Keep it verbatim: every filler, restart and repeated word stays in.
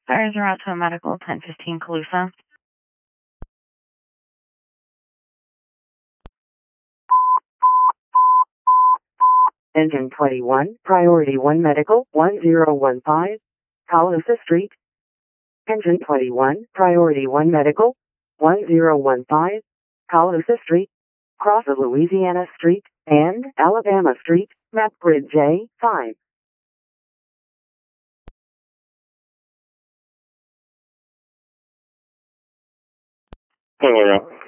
Fires are out to a medical, ten fifteen Calusa. Engine twenty-one, Priority one Medical, one zero one five, Calusa Street. Engine twenty-one, Priority one Medical, one zero one five, Calusa Street. Cross of Louisiana Street and Alabama Street, map grid J five. Hello.